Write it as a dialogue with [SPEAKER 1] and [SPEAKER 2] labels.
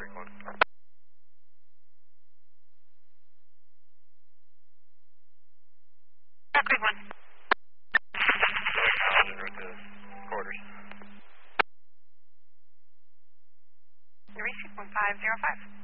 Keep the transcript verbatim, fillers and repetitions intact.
[SPEAKER 1] one.
[SPEAKER 2] Rock Creek one.
[SPEAKER 1] En route to quarters.
[SPEAKER 2] Eureka one five zero five.